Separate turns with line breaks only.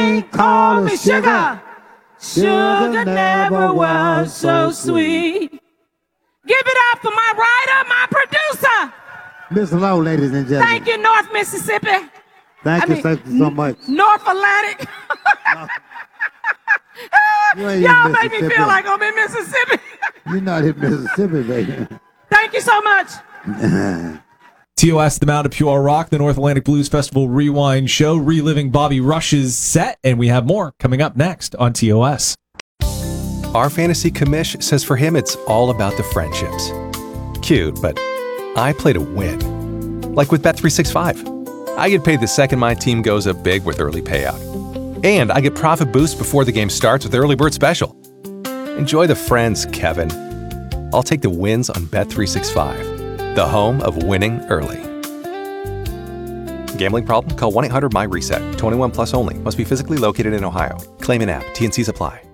Call me sugar. Sugar never was so sweet. Give it up for my writer, my producer.
Miss Lowe, ladies and gentlemen.
Thank you, North Mississippi.
Thank you so much.
North Atlantic. Y'all make me feel like I'm in Mississippi.
You're not in Mississippi, baby.
Thank you so much.
TOS, the Mount of Pure Rock, the North Atlantic Blues Festival Rewind Show, reliving Bobby Rush's set, and we have more coming up next on TOS.
Our fantasy commish says for him it's all about the friendships. Cute, but I play to win. Like with Bet365. I get paid the second my team goes up big with early payout. And I get profit boost before the game starts with Early Bird Special. Enjoy the friends, Kevin. I'll take the wins on Bet365, the home of winning early. Gambling problem? Call 1-800-MY-RESET. 21 plus only. Must be physically located in Ohio. Claim in app. T&Cs apply.